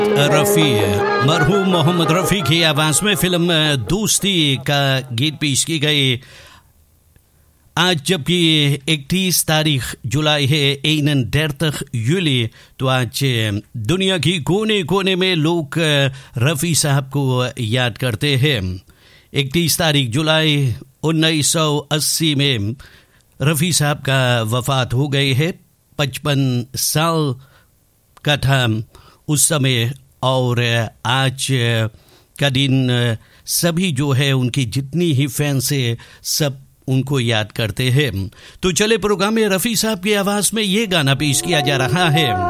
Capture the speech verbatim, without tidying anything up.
रफ़ी, मरहूम मोहम्मद रफ़ी की आवाज़ में फिल्म दोस्ती का गीत पेश की गई। आज जबकि इकतीस तारीख जुलाई है, एनन डेरतख यूली, तो आज दुनिया की कोने कोने में लोग रफ़ी साहब को याद करते हैं। इकतीस तारीख जुलाई उन्नीस सौ अस्सी में रफ़ी साहब का वफ़ात हो गई है। पचपन साल का था उस समय, और आज का दिन सभी जो है उनकी जितनी ही फैंस है सब उनको याद करते हैं। तो चले प्रोग्राम में रफ़ी साहब की आवाज़ में ये गाना पेश किया जा रहा है।